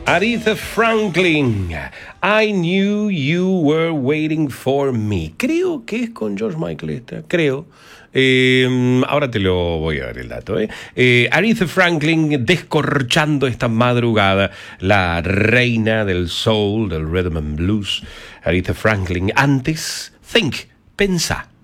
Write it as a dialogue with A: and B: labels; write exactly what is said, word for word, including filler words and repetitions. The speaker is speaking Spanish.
A: Aretha Franklin, I knew you were waiting for me. Creo que es con George Michael esta, creo. Eh, ahora te lo voy a dar el dato. ¿eh? Eh, Aretha Franklin descorchando esta madrugada, la reina del soul, del rhythm and blues. Aretha Franklin, antes, think, pensá.